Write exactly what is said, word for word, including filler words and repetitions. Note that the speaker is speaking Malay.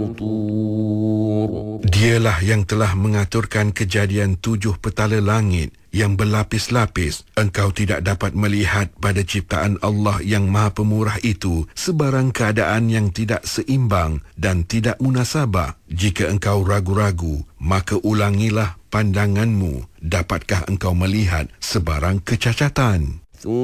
السطور. Dialah yang telah mengaturkan kejadian tujuh petala langit yang berlapis-lapis. Engkau tidak dapat melihat pada ciptaan Allah yang Maha Pemurah itu sebarang keadaan yang tidak seimbang dan tidak munasabah. Jika engkau ragu-ragu, maka ulangilah pandanganmu. Dapatkah engkau melihat sebarang kecacatan?